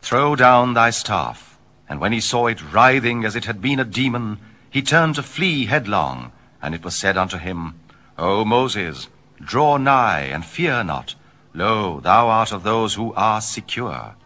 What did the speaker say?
Throw down thy staff. And when he saw it writhing as it had been a demon, he turned to flee headlong. And it was said unto him, O Moses, draw nigh, and fear not. Lo, thou art of those who are secure.